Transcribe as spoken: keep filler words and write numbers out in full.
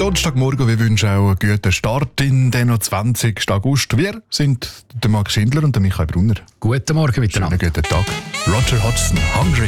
Donnerstagmorgen, wir wünschen auch einen guten Start in den zwanzigsten August. Wir sind der Max Schindler und der Michael Brunner. Guten Morgen miteinander. Schönen guten Tag. Roger Hodgson, Hungry.